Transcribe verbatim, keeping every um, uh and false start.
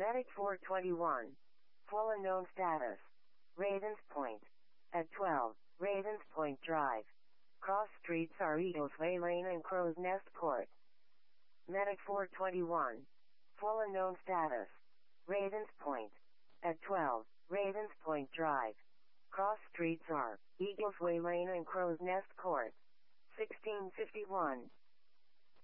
Medic four twenty-one. Full unknown status. Ravens Point. At twelve, Ravens Point Drive. Cross streets are Eagles Way Lane and Crow's Nest Court. Medic four twenty-one. Full unknown status. Ravens Point. At twelve, Ravens Point Drive. Cross streets are Eagles Way Lane and Crow's Nest Court. sixteen fifty-one.